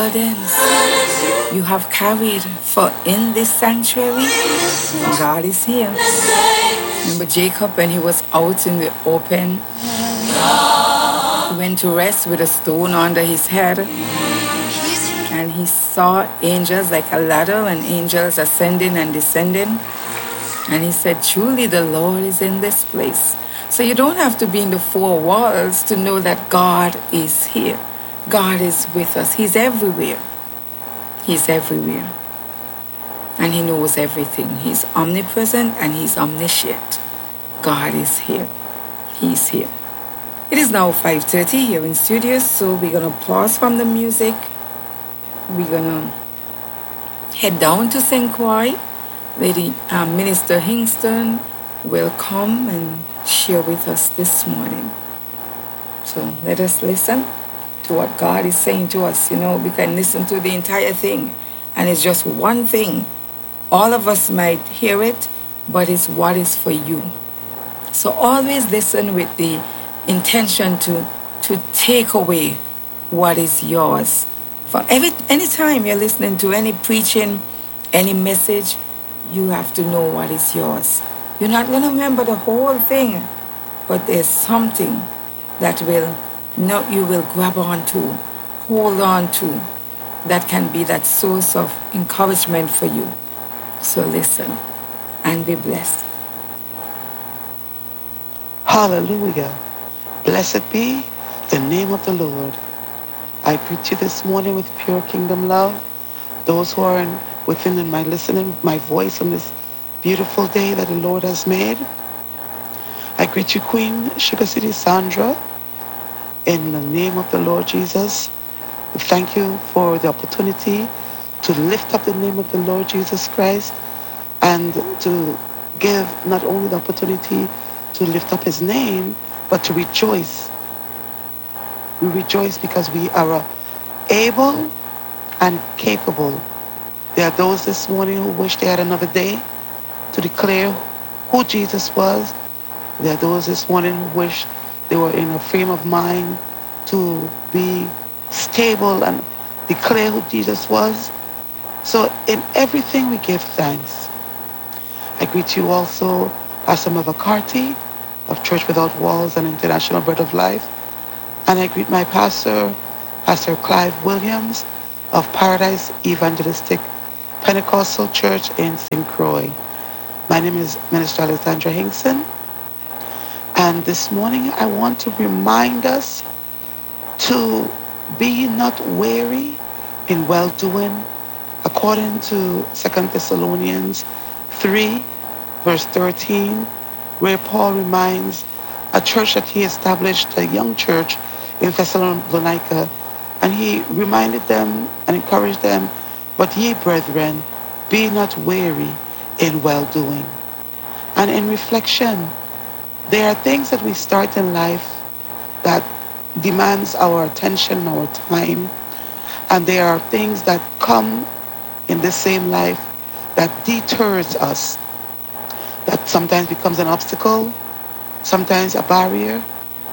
burdens you have carried, for in this sanctuary, God is here. Remember Jacob when he was out in the open, he went to rest with a stone under his head, and he saw angels like a ladder and angels ascending and descending. And he said, truly the Lord is in this place. So you don't have to be in the four walls to know that God is here. God is with us. He's everywhere. He's everywhere. And he knows everything. He's omnipresent and he's omniscient. God is here. He's here. It is now 5:30 here in studios, so we're going to pause from the music. We're going to head down to St. Croix. Lady Minister Hingston will come and share with us this morning. So let us listen to what God is saying to us. You know, we can listen to the entire thing, and it's just one thing. All of us might hear it, but it's what is for you. So always listen with the intention to take away what is yours. For any time you're listening to any preaching, any message, you have to know what is yours. You're not going to remember the whole thing, but there's something that you will grab onto, hold on to, that can be that source of encouragement for you. So listen and be blessed. Hallelujah. Blessed be the name of the Lord. I greet you this morning with pure kingdom love. Those who are within my listening, my voice on this beautiful day that the Lord has made. I greet you, Queen Sugar City Sandra, in the name of the Lord Jesus. Thank you for the opportunity to lift up the name of the Lord Jesus Christ and to give not only the opportunity to lift up his name, but to rejoice. We rejoice because we are able and capable. There are those this morning who wish they had another day to declare who Jesus was. There are those this morning who wish they were in a frame of mind to be stable and declare who Jesus was. So in everything we give thanks. I greet you also, Pastor Mavakarti of Church Without Walls and International Bread of Life. And I greet my pastor, Pastor Clive Williams of Paradise Evangelistic Pentecostal Church in St. Croix. My name is Minister Alexandra Hinkson. And this morning I want to remind us to be not weary in well-doing, according to 2 Thessalonians 3, verse 13, where Paul reminds a church that he established, a young church in Thessalonica, and he reminded them and encouraged them, but ye, brethren, be not weary in well-doing. And in reflection, there are things that we start in life that demands our attention, our time, and there are things that come in the same life that deters us, that sometimes becomes an obstacle, sometimes a barrier.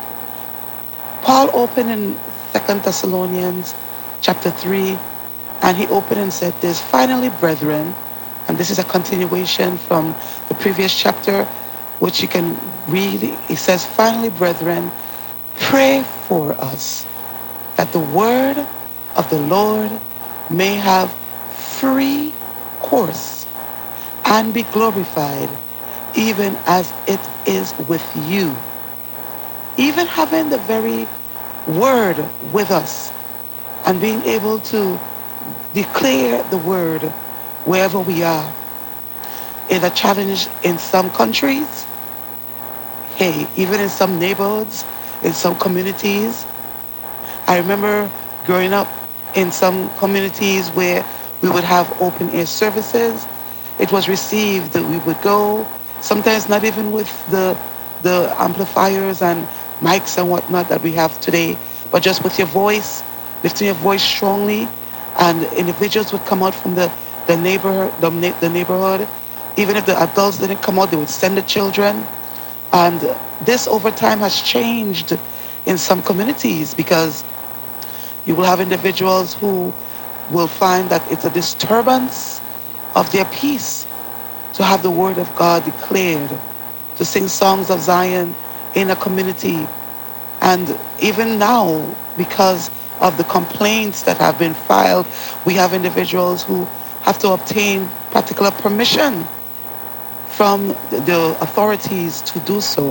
Paul opened in 2 Thessalonians chapter 3, and he opened and said this, finally, brethren, and this is a continuation from the previous chapter, which you can read. He says, finally, brethren, pray for us, that the word of the Lord may have free course and be glorified, even as it is with you. Even having the very word with us and being able to declare the word wherever we are is a challenge in some countries. Hey, even in some neighborhoods, in some communities. I remember growing up in some communities where we would have open air services. It was received that we would go, sometimes not even with the amplifiers and mics and whatnot that we have today, but just with your voice, lifting your voice strongly, and individuals would come out from the neighborhood. Even if the adults didn't come out, they would send the children. And this over time has changed in some communities, because you will have individuals who will find that it's a disturbance of their peace to have the word of God declared, to sing songs of Zion in a community. And even now, because of the complaints that have been filed, we have individuals who have to obtain particular permission from the authorities to do so.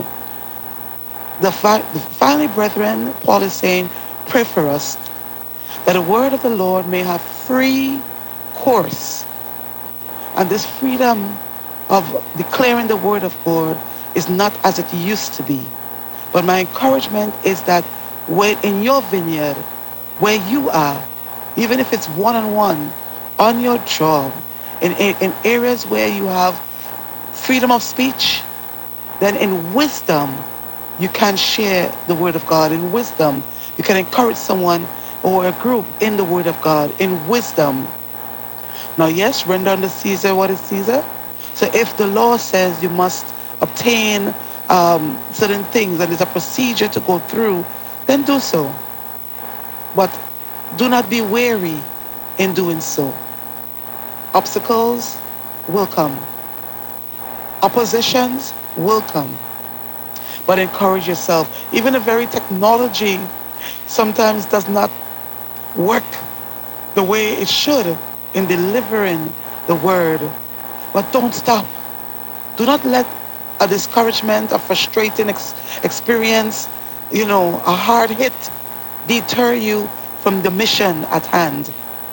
Finally, brethren, Paul is saying, pray for us that the word of the Lord may have free course. And this freedom of declaring the word of God is not as it used to be. But my encouragement is that where in your vineyard, where you are, even if it's one-on-one, on your job, in areas where you have freedom of speech, then in wisdom, you can share the word of God. In wisdom, you can encourage someone or a group in the word of God. In wisdom. Now, yes, render unto Caesar what is Caesar. So if the law says you must obtain certain things and there's a procedure to go through, then do so. But do not be weary in doing so. Obstacles will come. Oppositions will come. But encourage yourself. Even the very technology sometimes does not work the way it should in delivering the word. But don't stop. Do not let a discouragement, a frustrating experience, a hard hit deter you from the mission at hand.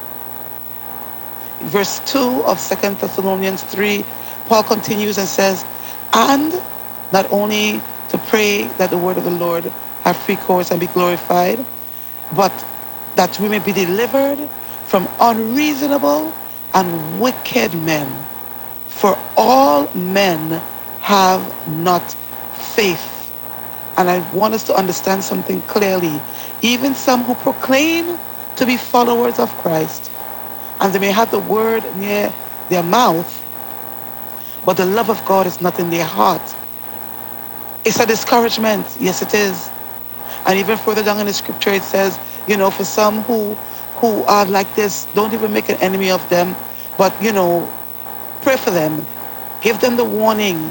Verse 2 of 2 Thessalonians 3, Paul continues and says, and not only to pray that the word of the Lord have free course and be glorified, but that we may be delivered from unreasonable and wicked men. For all men have not faith. And I want us to understand something clearly. Even some who proclaim to be followers of Christ, and they may have the word near their mouth, but the love of God is not in their heart. It's a discouragement. Yes, it is. And even further down in the scripture, it says, for some who are like this, don't even make an enemy of them, but, pray for them. Give them the warning.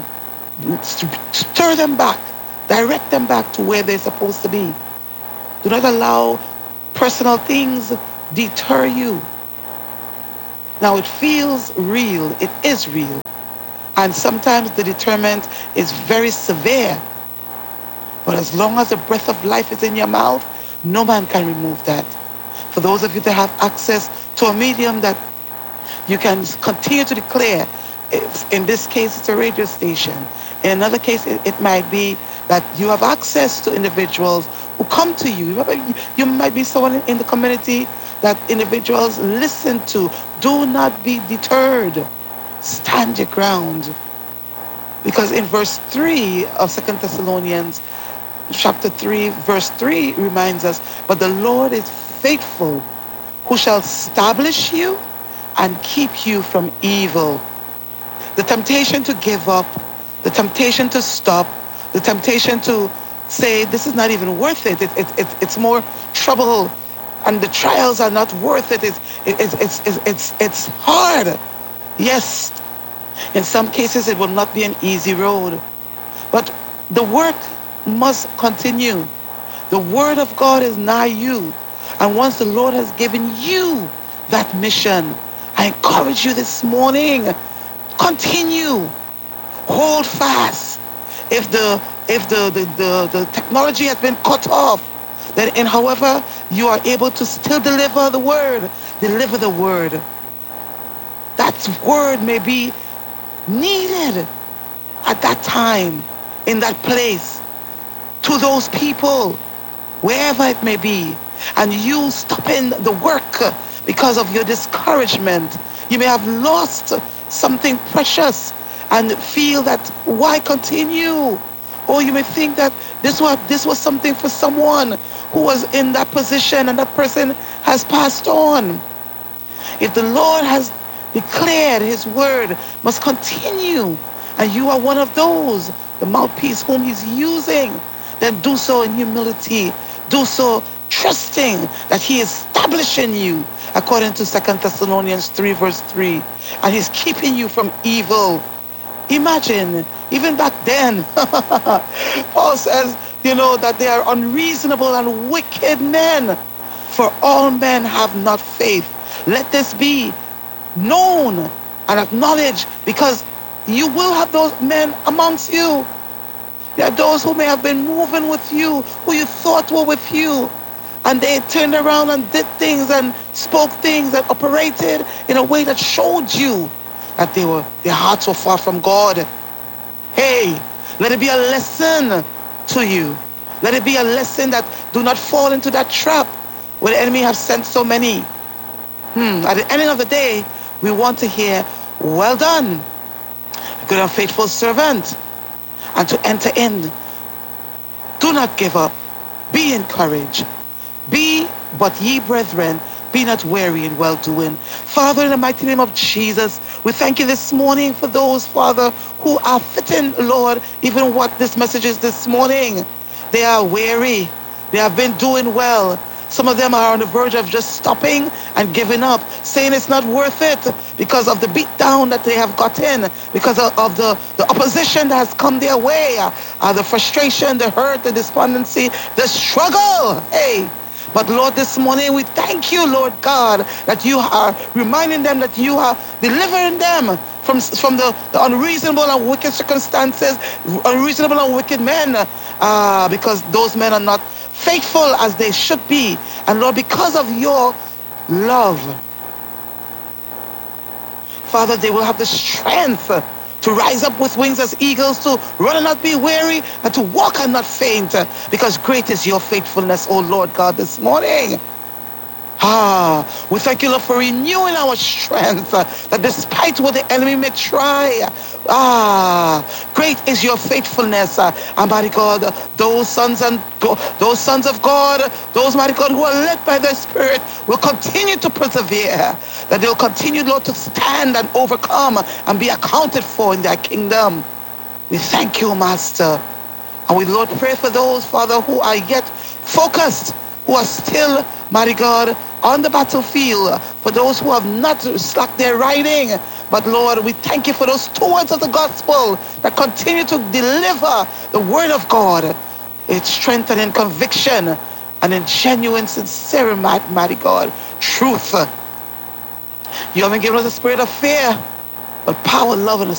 Stir them back. Direct them back to where they're supposed to be. Do not allow personal things deter you. Now, it feels real. It is real. And sometimes the deterrent is very severe. But as long as the breath of life is in your mouth, no man can remove that. For those of you that have access to a medium that you can continue to declare, in this case, it's a radio station. In another case, it might be that you have access to individuals who come to you. You might be someone in the community that individuals listen to. Do not be deterred. Stand your ground. Because in verse 3 of 2 Thessalonians, chapter 3, verse 3 reminds us, but the Lord is faithful, who shall establish you and keep you from evil. The temptation to give up, the temptation to stop, the temptation to say, this is not even worth it. It's more trouble, and the trials are not worth it. It's hard. Yes, in some cases it will not be an easy road, but the work must continue. The word of God is nigh you, and once the Lord has given you that mission, I encourage you this morning, continue, hold fast. If the technology has been cut off, then in however you are able to still deliver the word, deliver the word. That word may be needed at that time, in that place, to those people, wherever it may be. And you stopping the work because of your discouragement. You may have lost something precious and feel that, why continue? Or you may think that this was something for someone who was in that position and that person has passed on. If the Lord has declared his word must continue, and you are one of those, the mouthpiece whom he's using, then do so in humility. Do so trusting that he is establishing you, according to 2 Thessalonians 3, verse 3. And he's keeping you from evil. Imagine, even back then, Paul says, that they are unreasonable and wicked men. For all men have not faith. Let this be known and acknowledged, because you will have those men amongst you. There are those who may have been moving with you, who you thought were with you, and they turned around and did things and spoke things and operated in a way that showed you that their hearts were far from God. Hey, let it be a lesson to you. Let it be a lesson that do not fall into that trap where the enemy have sent so many. At the end of the day, we want to hear, well done, good and faithful servant, and to enter in. Do not give up. Be encouraged. Be but ye brethren, be not weary in well-doing. Father, in the mighty name of Jesus, we thank you this morning for those, Father, who are fitting, Lord, even what this message is this morning. They are weary. They have been doing well. Some of them are on the verge of just stopping and giving up, saying it's not worth it because of the beat down that they have gotten, because of the opposition that has come their way, the frustration, the hurt, the despondency, the struggle. Hey, but Lord, this morning we thank you, Lord God, that you are reminding them that you are delivering them from the unreasonable and wicked circumstances, unreasonable and wicked men, because those men are not faithful as they should be. And Lord, because of your love, Father, they will have the strength to rise up with wings as eagles, to run and not be weary, and to walk and not faint, because great is your faithfulness, O Lord God, this morning. We thank you, Lord, for renewing our strength, that despite what the enemy may try, great is your faithfulness. And mighty God, those sons of God, those, mighty God, who are led by the Spirit will continue to persevere, that they will continue, Lord, to stand and overcome and be accounted for in their kingdom. We thank you, Master. And we, Lord, pray for those, Father, who are yet focused, who are still, mighty God, on the battlefield, for those who have not slacked their riding. But Lord, we thank you for those stewards of the gospel that continue to deliver the word of God. It's strengthened in conviction and in genuine, sincere, mighty God, truth. You haven't given us a spirit of fear, but power, love, and a